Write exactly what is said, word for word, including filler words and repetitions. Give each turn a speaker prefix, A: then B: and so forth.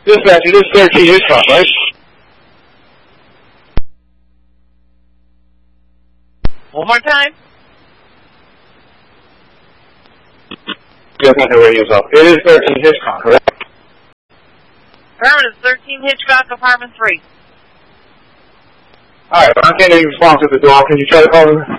A: Dispatch, it is thirteen Hitchcock, right?
B: One more time.
A: Yes, I can radio off. It is thirteen Hitchcock, correct?
B: Affirmative, thirteen Hitchcock, apartment three.
A: Alright, I'm getting a response at the door. Can you try to call them?